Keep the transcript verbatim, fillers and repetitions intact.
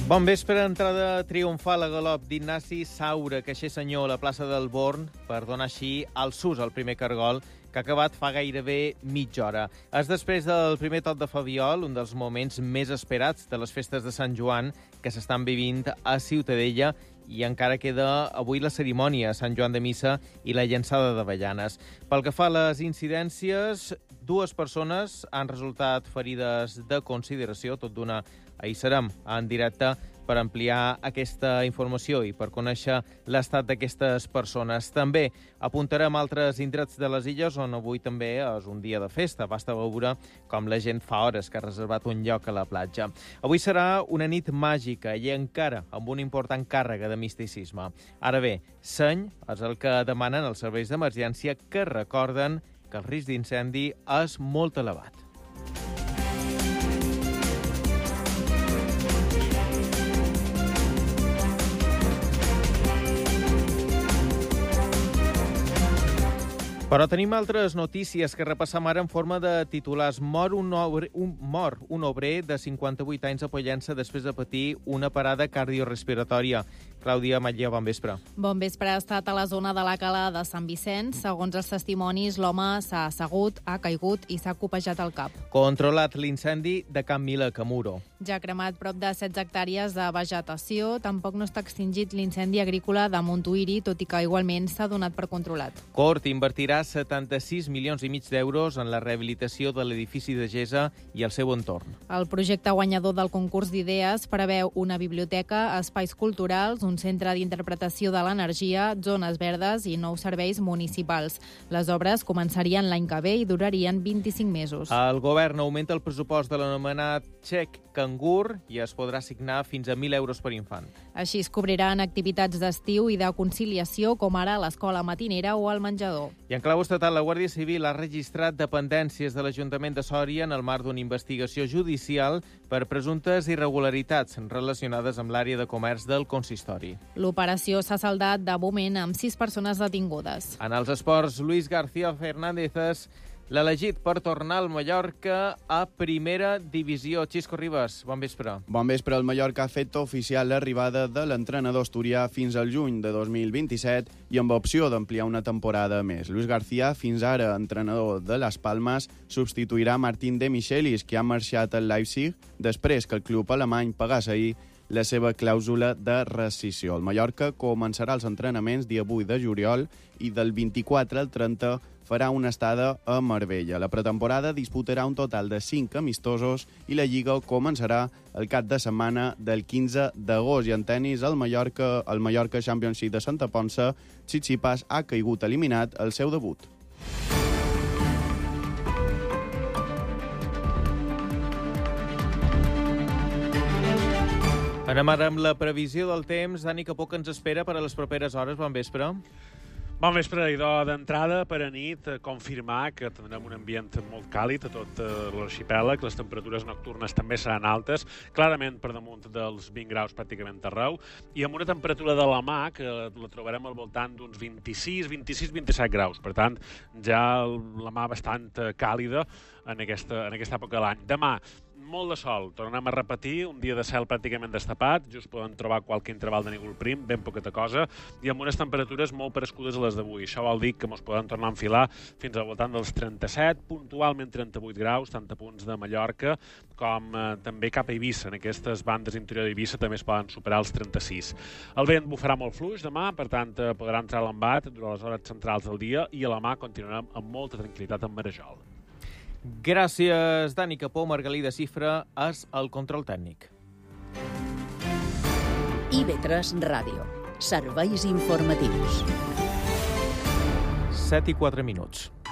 Bon vespre, entrada triomfal a galop d'Ignasi Saura, caixer senyor a la plaça del Born, per donar així al sus al primer cargol, que ha acabat fa gairebé mitja hora. És després del primer tot de Fabiol, un dels moments més esperats de les festes de Sant Joan que s'estan vivint a Ciutadella, i encara queda avui la cerimònia a Sant Joan de Missa i la llançada d'avellanes. Pel que fa a les incidències, dues persones han resultat ferides de consideració, tot d'una ahir serem en directe per ampliar aquesta informació i per conèixer l'estat d'aquestes persones. També apuntarem altres indrets de les illes on avui també és un dia de festa. Basta veure com la gent fa hores que ha reservat un lloc a la platja. Avui serà una nit màgica i encara amb una important càrrega de misticisme. Ara bé, seny és el que demanen els serveis d'emergència, que recorden que el risc d'incendi és molt elevat. Però tenim altres notícies que repassam ara en forma de titulars. Mor un, obre, un, mor un obrer de cinquanta-vuit anys a Pollença després de patir una parada cardiorespiratòria. Clàudia Matllà, bon vespre. Bon vespre. Ha estat a la zona de la cala de Sant Vicenç. Segons els testimonis, l'home s'ha assegut, ha caigut i s'ha copejat el cap. Controlat l'incendi de Can Mila, Camuro. Ja ha cremat prop de setze hectàrees de vegetació. Tampoc no està extingit l'incendi agrícola de Montuïri, tot i que igualment s'ha donat per controlat. Cort invertirà setanta-sis milions i mig d'euros en la rehabilitació de l'edifici de Gesa i el seu entorn. El projecte guanyador del concurs d'idees preveu una biblioteca, espais culturals, un centre d'interpretació de l'energia, zones verdes i nous serveis municipals. Les obres començarien l'any que ve i durarien vint-i-cinc mesos. El govern augmenta el pressupost de l'anomenat xec cangur i es podrà assignar fins a mil euros per infant. Així es cobriran activitats d'estiu i de conciliació, com ara l'escola matinera o el menjador. I en clau estatal, la Guàrdia Civil ha registrat dependències de l'Ajuntament de Sòria en el marc d'una investigació judicial per presumptes irregularitats relacionades amb l'àrea de comerç del consistori. L'operació s'ha saldat de moment amb sis persones detingudes. En els esports, Luis García Fernández és l'elegit per tornar al Mallorca a primera divisió. Xisco Ribas, bon vespre. Bon vespre. El Mallorca ha fet oficial l'arribada de l'entrenador asturià fins al juny de dos mil vint-i-set i amb opció d'ampliar una temporada més. Luis García, fins ara entrenador de Las Palmas, substituirà Martín de Michelis, que ha marxat al Leipzig després que el club alemany pagàs ahir la seva clàusula de rescissió. El Mallorca començarà els entrenaments dia vuit de juliol i del vint-i-quatre al trenta farà una estada a Marbella. La pretemporada disputarà un total de cinc amistosos i la Lliga començarà el cap de setmana del quinze d'agost. I en tenis, el Mallorca, el Mallorca Championship de Santa Ponça, Tsitsipas ha caigut eliminat al seu debut. Anem ara amb la previsió del temps. Dani, que poc ens espera per a les properes hores. Bon vespre. Bon vespre, idò d'entrada per a nit, confirmar que tindrem un ambient molt càlid a tot l'arxipèlag, les temperatures nocturnes també seran altes, clarament per damunt dels vint graus pràcticament arreu, i amb una temperatura de la mà que la trobarem al voltant d'uns vint-i-sis, vint-i-sis, vint-i-set graus. Per tant, ja la mà bastant càlida en aquesta, en aquesta època de l'any. Demà, molt de sol, tornem a repetir, un dia de cel pràcticament destapat, just poden trobar qualque interval de núvol prim, ben poqueta cosa, i amb unes temperatures molt parescudes a les d'avui. Això vol dir que ens poden tornar a enfilar fins al voltant dels trenta-set, puntualment trenta-vuit graus, tant a punts de Mallorca com eh, també cap a Eivissa. En aquestes bandes interior d'Eivissa també es poden superar els trenta-sis. El vent bufarà molt fluix demà, per tant eh, podrà entrar a l'embat durant les hores centrals del dia i a la mà continuarem amb molta tranquil·litat en Marejol. Gràcies, Dani Capó. Margalí de Cifra és el control tècnic. I ve tres Ràdio. Serveis informatius. set i quatre minuts.